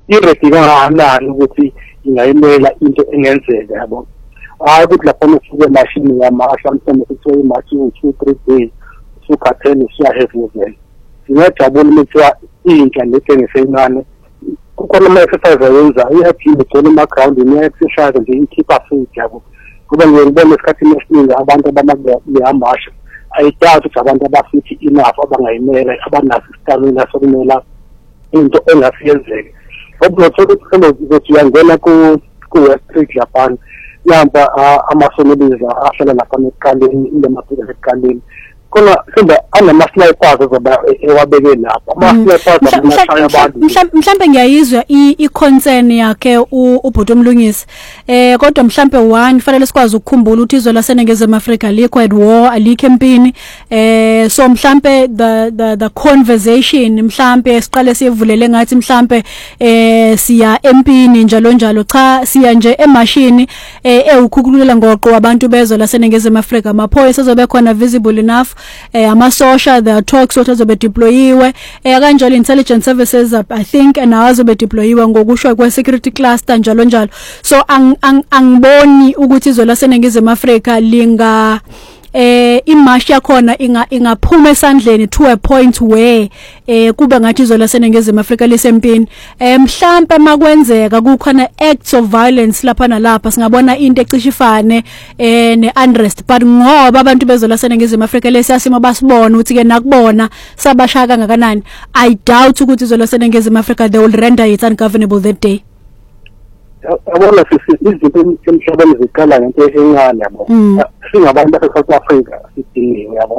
iredi kangakanani ukuthi ingayimela into engenzeka yabo. Hayi ukuthi lapho usuke emashini yamasha mhlawumbe kuthiwa imashi u2-3 days usukhathele usiyahevuzela. Ngiyajabula ukuthi intsha lesengisencane kukhona ama-exercise ayenza iyagijima igcwele ema-ground ne-exercise nje ikhipha fit yabo. Kuba ngibona esikhathini esiningi abantu abamasha ayidala ukuthi abantu abafithi enough abangayimela abanaso istamina sokumela into engasiyenzeki. Obuthola ukuthi uyangena ku-West Street Japan yamba amasoneliza ahlala lapha ekuqaleni ilemaphika ekuqaleni khona semba anama-snipers azoba ewabeke lapho ama-snipers abashaya abantu mhlambe ngiyayizwa i-concern yakhe ubhuti Mlungisi kodwa mhlambe one fanele sikwazi ukukhumbula ukuthi izwe laseNingizimu Afrika likho at war alikho empini so mhlambe the conversation mhlambe siqale sivulele ngathi mhlambe siya empini njalo cha siya nje emashini ewukhukhulula ngoqo abantu bezwe laseNingizimu Afrika amaphoyisa azobe khona visible enough amasosha the talks what azobe deployiwe kanjalo intelligence services I think azobe deployiwe ngokusho kwe security cluster njalo so angiboni ukuthi izwe laseNingizimu Afrika linga imashi yakhona ingaphuma esandleni to a point where kube ngathi izwe laseNingizimu Afrika lisempini mhlambe makwenzeka kukhona acts of violence lapha nalapha singabona into ecishifane ne-unrest but ngoba abantu bezwe laseNingizimu Afrika lesiyasimo basibona ukuthi ke nakubona sabashaya kangakanani I doubt ukuthi izwe laseNingizimu Afrika they will render it ungovernable that day. Abona izinto emhlabeni ziqala ngento encane yabo. Singabantu base-South Africa sidingiwe yabo.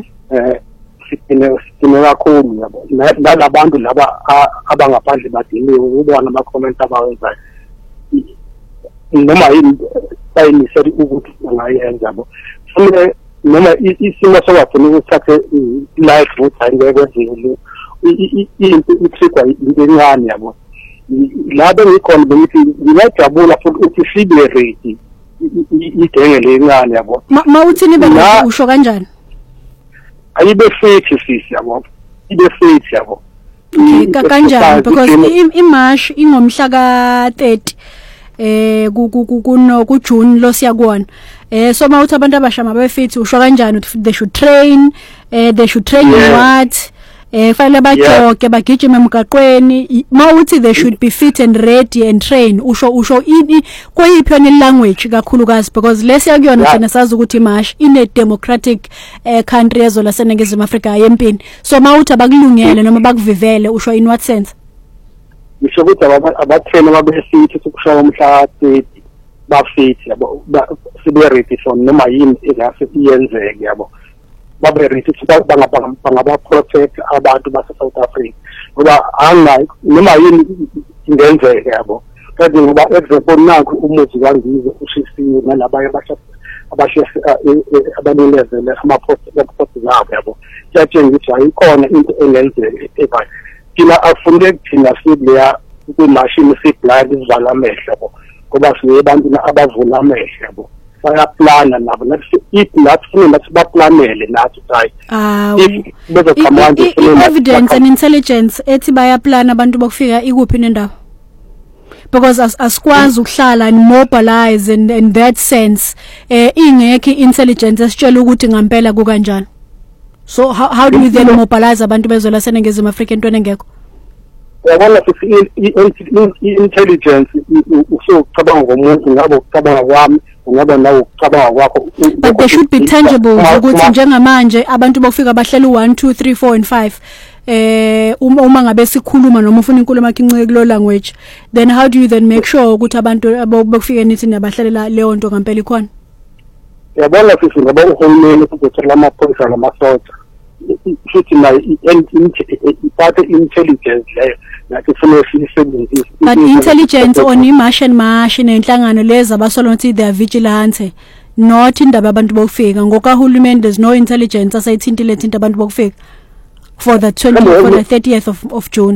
Sidinge kakhulu yabo. Nalabantu laba abangaphandle badingiwe ubona ama-comment abawenzayo. Noma yini bayimisela ukuthi bangayenza yabo. Futhi noma isimo sokwafuna ukuthathe life ukuthi ayingeke kwenzeke. Into itrigwa into encane yabo. Laba ngikhona beyithi ngiyajabula futhi ukuthi sibe ready idenge lencane yabo mawuthini bengeke usho kanjani ayibe fit sisi yabo ibe fit yabo kanjani because imarch ingomhla ka-30 ku June lo siya kuona so mawuthi abantu abasha mabe fit usho kanjani they should train in what fanele bajoke bagijime emgaqweni mawuthi they should be fit and ready and train usho ini kuyiphi yona language kakhulukazi because lesiyakuyona thina sazi ukuthi imash ine democratic country ezo laseNingizimu Afrika yempini so mawuthi abakulungele noma bakuvivele usho in what sense ngisho ukuthi abathena babe fit ukushaya umhla 30 ba fit yabo sibe ready for noma yini engase iyenzeke yabo babe ready bangaba protect abantu base South Africa ngoba angayi noma yini ingenzeka yabo kanti ngoba example nanku umuzi kangize ushisiwe nalabanye abasha abanelezele ama-post zabo yabo kuyatshengisa ukuthi ayikhona into engenzeka thina afunde thina sibuya kwimashini siblind izivala amehlo yabo ngoba siye abantu abavula amehlo yabo bayaplana nabo nathi baplanele nathi hayi evidence and intelligence ethi bayaplana abantu bokufika ikuphi nendawo because asikwazi ukuhlala and mobilize in that sense ingekho intelligence esitshela ukuthi ngampela kukanjani so how do we then mobilize abantu bezwe laseNingizimu Afrika entweni engekho yabona i-intelligence usucabanga ngomuntu ngabo ucabanga kwami ungaba nawo ukucabanga kwakho but they should be tangible ukuthi njengamanje abantu bokufika bahlela u1 2 3 4 and 5 uma ngabe sikhuluma noma ufuna inkulumo yakhe kulo language then how do you then make sure ukuthi abantu bokufika nithi nabahlalela leyo nto ngempela ikhona yabona sisi ngoba uhulumeni ukuthola amaphoyisa namasotha futhi na iphathe intelligence leyo nathi kufanele siyisebenzise but intelligence on imash nenhlangano lezi abasolwa ukuthi they are vigilante not indaba abantu bokufika ngokahulumeni there's no intelligence asayithintile thinta abantu bokufika for the 30th of June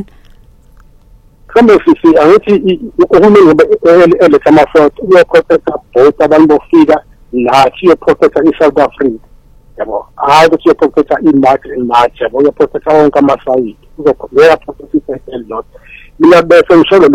kambe sisi angithi uhulumeni eletha amasotha uyoprotecta both abantu bokufika nathi uyoprotecta iSouth Africa yabo hayi ukuthi uyoprotecta imarch yabo uyoprotecta wonke amasayidi uzoprotecta a lot mina bese ngisholo